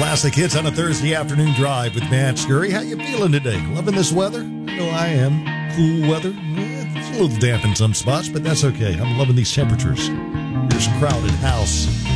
Classic hits on a Thursday afternoon drive with Matt Scurry. How you feeling today? Loving this weather? I know I am. Cool weather. It's a little damp in some spots, but that's okay. I'm loving these temperatures. Here's Crowded House.